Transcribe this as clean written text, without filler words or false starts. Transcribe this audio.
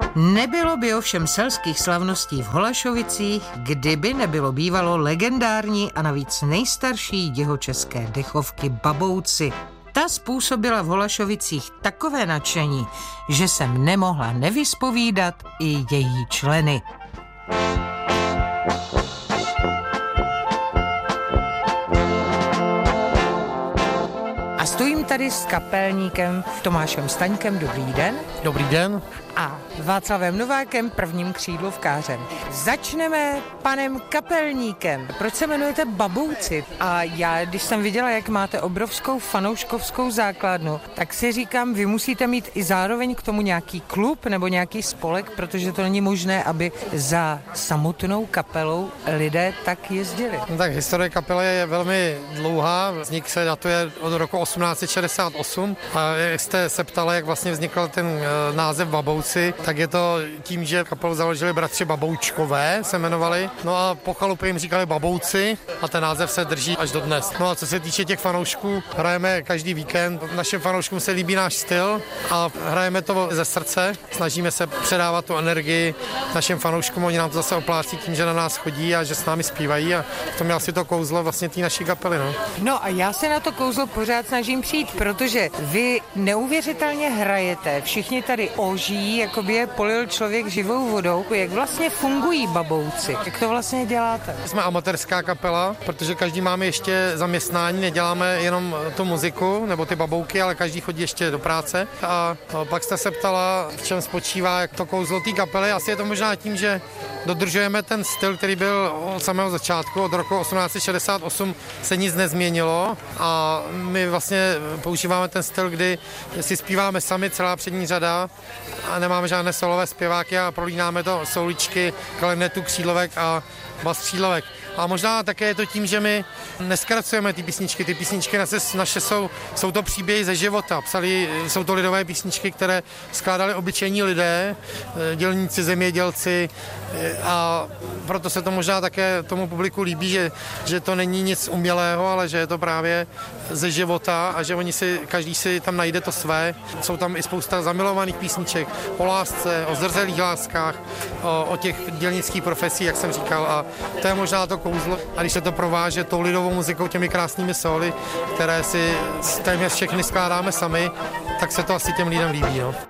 Nebylo by ovšem selských slavností v Holašovicích, kdyby nebylo bývalo legendární a navíc nejstarší jihočeské dechovky Babouci. Ta způsobila v Holašovicích takové nadšení, že jsem nemohla nevyspovídat i její členy. A stojím tady s kapelníkem Tomášem Staňkem. Dobrý den. Dobrý den. A Václavem Novákem, prvním křídlovkářem. Začneme panem kapelníkem. Proč se jmenujete Babouci? A já, když jsem viděla, jak máte obrovskou fanouškovskou základnu, tak si říkám, vy musíte mít i zároveň k tomu nějaký klub nebo nějaký spolek, protože to není možné, aby za samotnou kapelou lidé tak jezdili. No tak historie kapely je velmi dlouhá. Vznik se datuje od roku 1868. A jak jste se ptali, jak vlastně vznikl ten název Babouci, tak je to tím, že kapelu založili bratři Baboučkové, se jmenovali. No a po chalupě jim říkali Babouci a ten název se drží až do dnes. No a co se týče těch fanoušků, hrajeme každý víkend. Našim fanouškům se líbí náš styl a hrajeme to ze srdce. Snažíme se předávat tu energii našim fanouškům, oni nám to zase oplácí tím, že na nás chodí a že s námi zpívají a v tom je asi to kouzlo vlastně té naší kapely. No a já se na to kouzlo pořád snažím přijít, protože vy neuvěřitelně hrajete, všichni tady ožijí, jako by je polil člověk živou vodou. Jak vlastně fungují Babouci? Jak to vlastně děláte? Jsme amatérská kapela, protože každý máme ještě zaměstnání, neděláme jenom tu muziku nebo ty babouky, ale každý chodí ještě do práce. A pak jste se ptala, v čem spočívá jak to kouzlo té kapely. Asi je to možná tím, že dodržujeme ten styl, který byl od samého začátku, od roku 1868 se nic nezměnilo a my vlastně používáme ten styl, kdy si zpíváme sami, celá přední řada a nemáme žádné solové zpěváky a prolínáme to souličky, klarinetu, křídlovek a bas křídlovek. A možná také je to tím, že my neskracujeme ty písničky naše jsou to příběhy ze života. Jsou to lidové písničky, které skládali obyčejní lidé, dělníci, zemědělci a proto se to možná také tomu publiku líbí, že to není nic umělého, ale že je to právě ze života a že každý si tam najde to své. Jsou tam i spousta zamilovaných písniček o lásce, o zrzelých láskách, o těch dělnických profesích, jak jsem říkal, a to je možná to kouzlo. A když se to prováže tou lidovou muzikou, těmi krásnými sóly, které si téměř všechny skládáme sami, tak se to asi těm lidem líbí.